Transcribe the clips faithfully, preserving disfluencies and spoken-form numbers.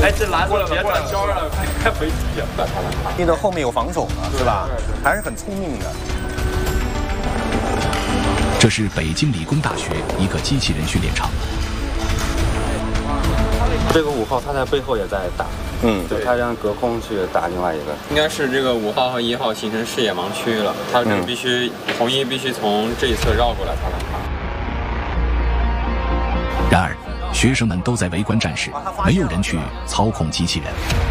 哎，这男的别转圈了，开飞机啊！ 你的后面有防守的，是吧？还是很聪明的。 这是北京理工大学一个机器人训练场。 这个五号他在背后也在打，嗯，对，他让隔空去打另外一个。 应该是这个五号和一号形成视野盲区了，他这个必须、嗯、红衣必须从这一侧绕过来才能打。 然而，学生们都在围观战士，没有人去操控机器人。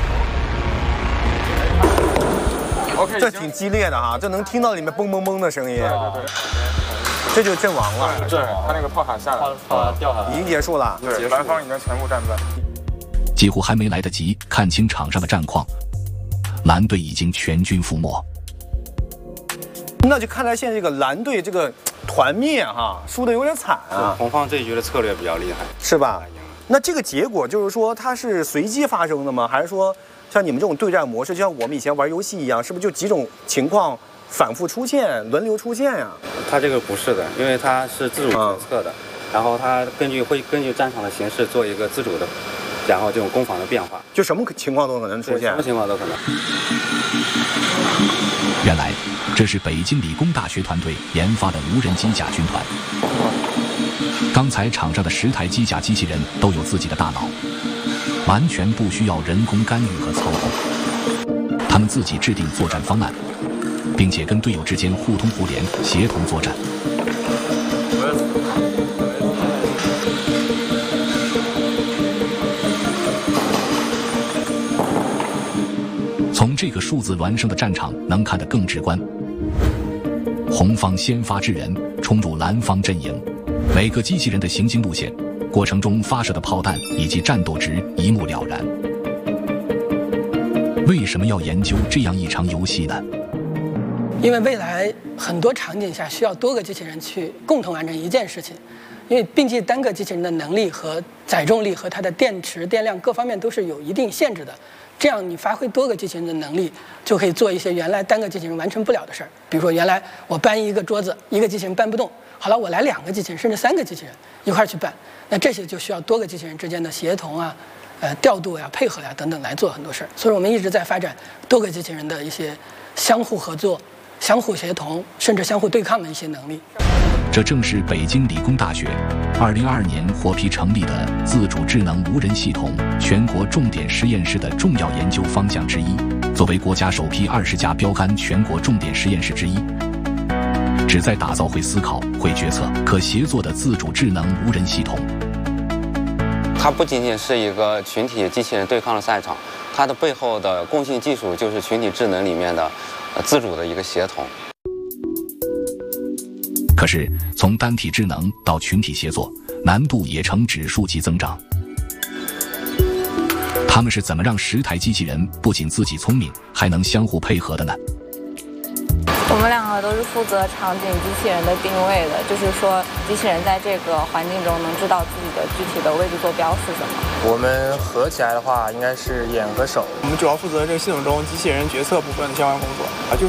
这挺激烈的哈，这能听到里面嘣嘣嘣的声音。对对对。这就阵亡了， 对，他那个炮塔下来， 炮塔掉下来， 已经结束了。 对，蓝方已经全部战败。 几乎还没来得及看清场上的战况，蓝队已经全军覆没。 那就看来现在这个蓝队这个团灭哈，输的有点惨啊。 红方这一局的策略比较厉害， 是吧？那这个结果就是说它是随机发生的吗？还是说像你们这种对战模式，就像我们以前玩游戏一样，是不是就几种情况反复出现、轮流出现呀？ 他这个不是的，因为他是自主决策的，嗯、然后他根据会根据战场的形势做一个自主的，然后这种攻防的变化， 就什么情况都可能出现， 什么情况都可能。 原来这是北京理工大学团队研发的无人机甲军团。刚才场上的十台机甲机器人都有自己的大脑，完全不需要人工干预和操控，他们自己制定作战方案，并且跟队友之间互通互联，协同作战。从这个数字孪生的战场能看得更直观。红方先发制人，冲入蓝方阵营，每个机器人的行进路线、过程中发射的炮弹以及战斗值一目了然。为什么要研究这样一场游戏呢？ 因为未来很多场景下需要多个机器人去共同完成一件事情，因为并且单个机器人的能力和载重力和它的电池电量各方面都是有一定限制的，这样你发挥多个机器人的能力，就可以做一些原来单个机器人完成不了的事儿。比如说原来我搬一个桌子，一个机器人搬不动，好了，我来两个机器人甚至三个机器人一块儿去搬，那这些就需要多个机器人之间的协同啊、呃调度呀、配合呀等等来做很多事儿。所以我们一直在发展多个机器人的一些相互合作、相互协同，甚至相互对抗的一些能力。 这正是北京理工大学二零二二年获批成立的自主智能无人系统全国重点实验室的重要研究方向之一。作为国家首批二十家标杆全国重点实验室之一，旨在打造会思考、会决策、可协作的自主智能无人系统。 它不仅仅是一个群体机器人对抗的赛场，它的背后的共性技术就是群体智能里面的自主的一个协同。 可是，从单体智能到群体协作，难度也呈指数级增长。他们是怎么让十台机器人不仅自己聪明，还能相互配合的呢？ 我们两个都是负责场景机器人的定位的，就是说机器人在这个环境中能知道自己的具体的位置坐标是什么。 我们合起来的话，应该是眼和手。 我们主要负责这个系统中机器人决策部分的相关工作啊，就是。